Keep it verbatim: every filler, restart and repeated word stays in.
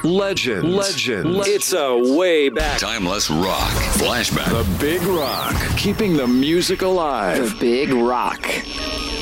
legend, legend. It's a way back. Timeless rock. Flashback. The Big Rock, keeping the music alive. The Big Rock.